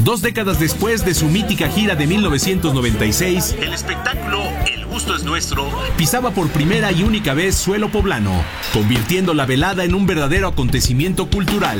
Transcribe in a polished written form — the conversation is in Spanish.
2 décadas después de su mítica gira de 1996, el espectáculo El Gusto es Nuestro pisaba por primera y única vez suelo poblano, convirtiendo la velada en un verdadero acontecimiento cultural.